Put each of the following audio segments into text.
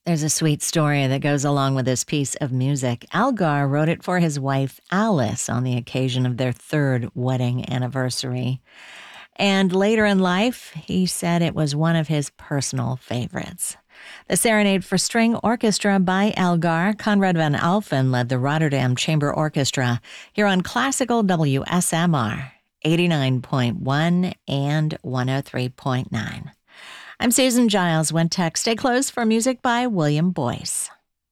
There's a sweet story that goes along with this piece of music. Algar wrote it for his wife, Alice, on the occasion of their third wedding anniversary. And later in life, he said it was one of his personal favorites. The Serenade for String Orchestra by Algar. Conrad van Alphen led the Rotterdam Chamber Orchestra here on Classical WSMR, 89.1 and 103.9. I'm Susan Giles. Wintec. Stay close for music by William Boyce.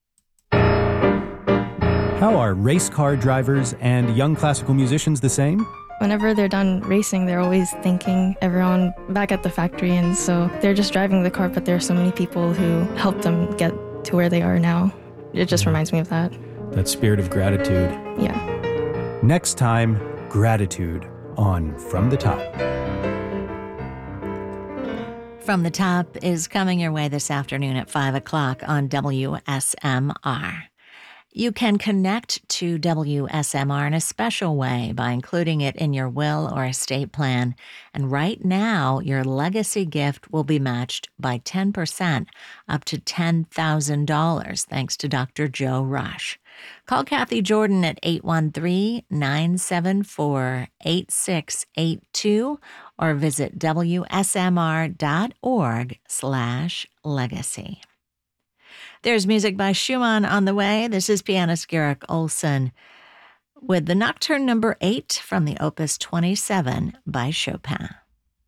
How are race car drivers and young classical musicians the same? Whenever they're done racing, they're always thanking everyone back at the factory, and so they're just driving the car, but there are so many people who helped them get to where they are now. It just reminds me of that. That spirit of gratitude. Yeah. Next time, gratitude on From the Top. From the Top is coming your way this afternoon at 5 o'clock on WSMR. You can connect to WSMR in a special way by including it in your will or estate plan. And right now, your legacy gift will be matched by 10%, up to $10,000, thanks to Dr. Joe Rush. Call Kathy Jordan at 813-974-8682 or visit wsmr.org/legacy. There's music by Schumann on the way. This is pianist Garrick Olson with the Nocturne No. 8 from the Opus 27 by Chopin.